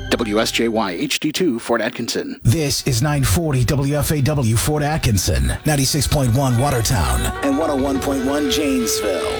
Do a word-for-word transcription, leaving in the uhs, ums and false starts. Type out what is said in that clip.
W S J Y H D two, Fort Atkinson. This is nine forty W F A W, Fort Atkinson, ninety-six point one Watertown, and one oh one point one Janesville.